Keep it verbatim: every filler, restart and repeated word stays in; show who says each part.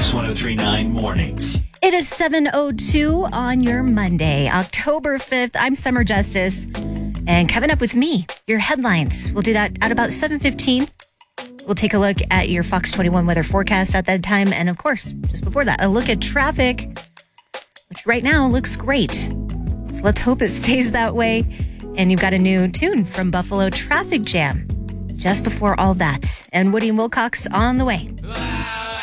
Speaker 1: Fox one oh three point nine Mornings.
Speaker 2: It is seven oh two on your Monday, October fifth. I'm Summer Justice. And coming up with me, your headlines. We'll do that at about seven fifteen. We'll take a look at your Fox twenty-one weather forecast at that time. And of course, just before that, a look at traffic, which right now looks great. So let's hope it stays that way. And you've got a new tune from Buffalo, Traffic Jam. Just before all that. And Woody Wilcox on the way.